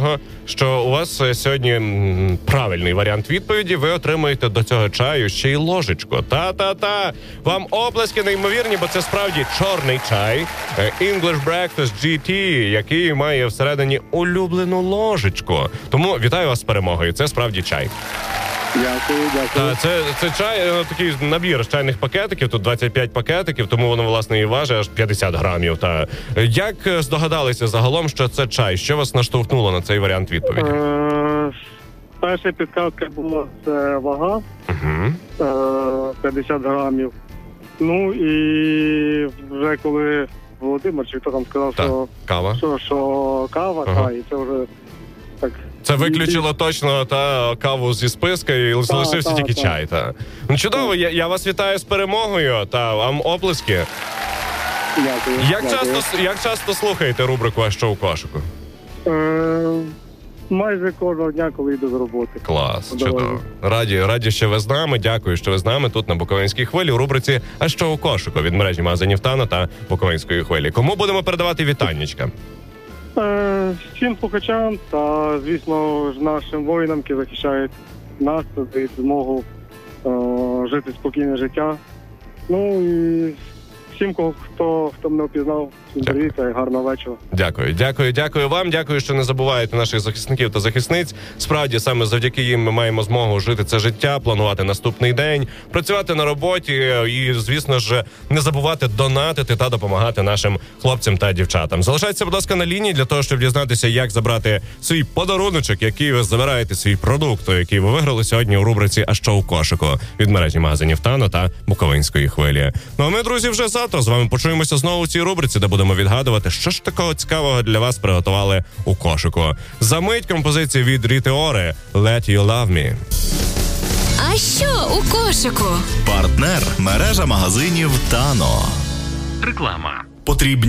того, що у вас сьогодні правильний варіант відповіді. Ви отримуєте до цього чаю ще й ложечку. Та-та-та! Вам оплески неймовірні, бо це справді чорний чай English Breakfast GT, який має всередині улюблену ложечку. Тому вітаю вас з перемогою. Це справді чай. Дякую. Це чай, такий набір з чайних пакетиків, тут 25 пакетиків, тому воно, власне, і важить аж 50 грамів. Як здогадалися загалом, що це чай? Що вас наштовхнуло на цей варіант відповіді? Перша підказка була це вага, 50 грамів. Ну і вже коли Володимир чи хто там сказав, що кава, що кава, і це вже так... Це виключило точно каву зі списка і залишився тільки чай. Ну, чудово, я вас вітаю з перемогою, вам оплески. Дякую. Як часто слухаєте рубрику «А що у кошику»? Майже кожного дня, коли йду з роботи. Клас, чудово. Раді, що ви з нами. Дякую, що ви з нами тут на Буковинській хвилі у рубриці «А що у кошику» від мережі магазинів «Тано» та Буковинської хвилі. Кому будемо передавати вітаннячка? Всім слухачам та, звісно ж, нашим воїнам, які захищають нас, дають змогу жити спокійне життя. Ну і всім, хто мене впізнав, привіт і гарного вечора. Дякую вам. Дякую, що не забуваєте наших захисників та захисниць. Справді, саме завдяки їм ми маємо змогу жити це життя, планувати наступний день, працювати на роботі і, звісно ж, не забувати донатити та допомагати нашим хлопцям та дівчатам. Залишайтеся, будь ласка, на лінії для того, щоб дізнатися, як забрати свій подаруночок, який ви забираєте, свій продукт, який ви виграли сьогодні у рубриці «А що у кошику» від мережі магазинів «Тано» та Буковинської хвилі. Ну а ми, друзі, вже завтра з вами почуємося знову у цій рубриці, де будемо відгадувати, що ж такого цікавого для вас приготували у кошику. Замить композиції від Ріти Ори «Let You Love Me». А що у кошику? Партнер – мережа магазинів «Тано». Реклама. Потрібні